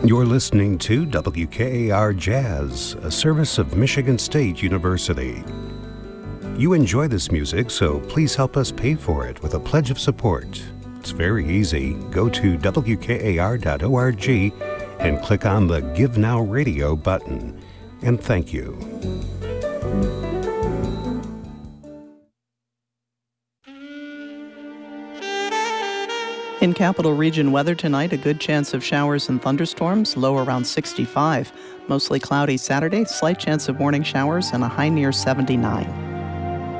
You're listening to WKAR Jazz, a service of Michigan State University. You enjoy this music, so please help us pay for it with a pledge of support. It's very easy. Go to WKAR.org and click on the Give Now Radio button. And thank you. In Capital Region weather tonight, a good chance of showers and thunderstorms, low around 65. Mostly cloudy Saturday, slight chance of morning showers, and a high near 79.